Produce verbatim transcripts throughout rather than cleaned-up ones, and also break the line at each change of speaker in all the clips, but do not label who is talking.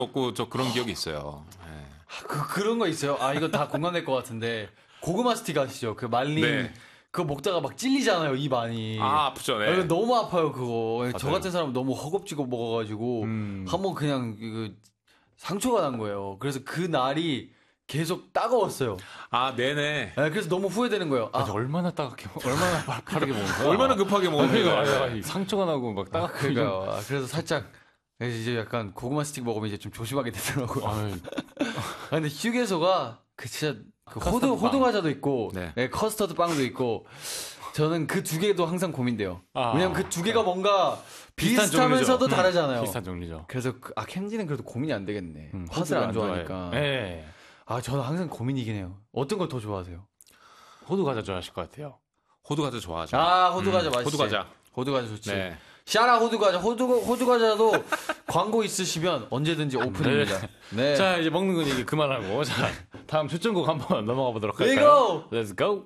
먹고 저 그런 기억이 있어요. 네.
그, 그런 거 있어요. 아, 이거 다 공감될 것 같은데. 고구마 스틱 아시죠? 그 말린.
네.
그거 먹다가 막 찔리잖아요, 입 안이.
아, 아프죠. 네.
아, 너무 아파요, 그거.
맞아요.
저 같은 사람은 너무 허겁지겁 먹어가지고.
음.
한번 그냥 그 상처가 난 거예요. 그래서 그 날이 계속 따가웠어요.
아, 네네.
네, 그래서 너무 후회되는 거예요. 아,
아니, 얼마나 따갑게, 얼마나 빠르게 먹는 거야?
얼마나 급하게 먹는
아,
거야.
아니, 상처가 나고 막 따갑고.
그러니까요. 아, 그래서 살짝 이제 약간 고구마 스틱 먹으면 이제 좀 조심하게 되더라고요.
아유,
아, 근데 휴게소가 그 진짜 그 호두
커스터드 빵.
호두 과자도 있고
네.
네, 커스터드 빵도 있고 저는 그 두 개도 항상 고민돼요.
아,
왜냐면 그 두 개가 뭔가
비슷한
비슷하면서도
종류죠.
다르잖아요.
비슷한 종류죠.
그래서 그, 아 캔디는 그래도 고민이 안 되겠네.
음,
팥을 안
호두를
좋아하니까.
네.
아 저는 항상 고민이긴 해요. 어떤 걸 더 좋아하세요?
호두 과자 좋아하실 것 같아요.
호두 과자 좋아하죠.
아 호두 과자
음,
맛있지.
호두 과자.
호두 과자 좋지.
네.
샤라 호두 과자. 호두 호두 과자도 광고 있으시면 언제든지 오픈입니다. 네.
자, 이제 먹는 건 얘기 그만하고. 자, 다음 추천곡 한번 넘어가 보도록 할까요?
Go!
Let's go!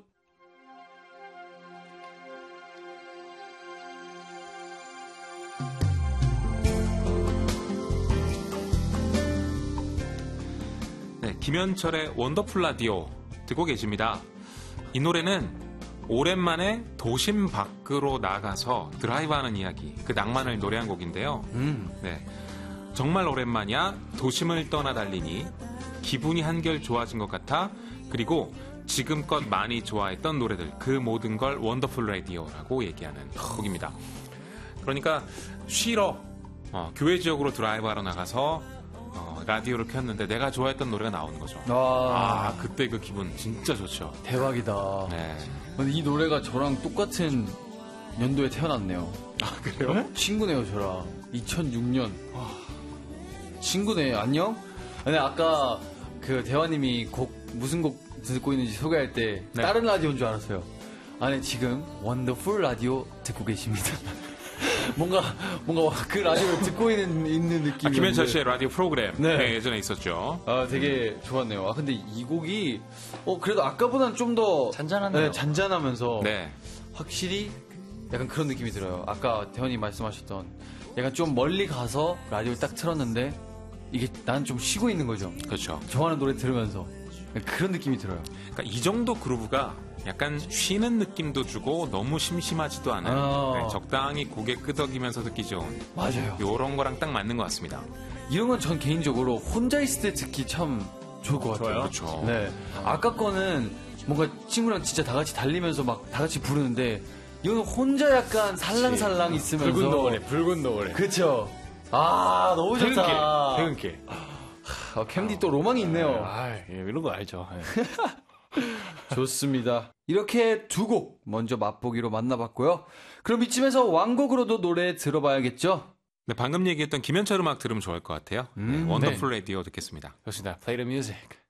네, 김현철의 원더풀 라디오 듣고 계십니다. 이 노래는 오랜만에 도심 밖으로 나가서 드라이브하는 이야기, 그 낭만을 노래한 곡인데요.
음.
네, 정말 오랜만이야. 도심을 떠나 달리니 기분이 한결 좋아진 것 같아. 그리고 지금껏 많이 좋아했던 노래들, 그 모든 걸 원더풀 라디오라고 얘기하는 곡입니다. 그러니까 쉬러 어, 교회 지역으로 드라이브하러 나가서 어, 라디오를 켰는데 내가 좋아했던 노래가 나오는 거죠.
아,
아, 그때 그 기분 진짜 좋죠.
대박이다.
네.
근데 이 노래가 저랑 똑같은 연도에 태어났네요.
아, 그래요?
친구네요, 저랑. 이천육 년. 친구네, 안녕? 근데 아까 그 대화님이 곡, 무슨 곡 듣고 있는지 소개할 때
네.
다른 라디오인 줄 알았어요. 아니, 지금 원더풀 라디오 듣고 계십니다. 뭔가, 뭔가 그 라디오를 듣고 있는, 있는 느낌이.
아, 김현철 씨의 라디오 프로그램.
네.
네, 예전에 있었죠.
아, 되게 좋았네요. 아, 근데 이 곡이, 어, 그래도 아까보다는 좀 더.
잔잔하네요.
네, 잔잔하면서.
네.
확실히 약간 그런 느낌이 들어요. 아까 대현이 말씀하셨던 약간 좀 멀리 가서 라디오를 딱 틀었는데 이게 난 좀 쉬고 있는 거죠.
그렇죠.
좋아하는 노래 들으면서 그런 느낌이 들어요.
그러니까 이 정도 그루브가 약간 쉬는 느낌도 주고 너무 심심하지도 않은
아.
네, 적당히 고개 끄덕이면서 듣기 좋은
맞아요.
요런 거랑 딱 맞는 것 같습니다.
이런 건 전 개인적으로 혼자 있을 때 듣기 참 좋을 것 같아요.
좋아요?
그렇죠.
네. 아까 거는 뭔가 친구랑 진짜 다 같이 달리면서 막 다 같이 부르는데 이건 혼자 약간 살랑살랑 있으면서
붉은 노래, 붉은 노래.
그쵸. 아 너무 좋다.
퇴근길.
아, 캠디 또 로망이 있네요.
아, 예, 이런 거 알죠. 예.
좋습니다. 이렇게 두 곡 먼저 맛보기로 만나봤고요. 그럼 이쯤에서 왕곡으로도 노래 들어봐야겠죠?
네, 방금 얘기했던 김현철 음악 들으면 좋을 것 같아요.
음,
네, 원더풀 라디오 듣겠습니다.
좋습니다. Play the music.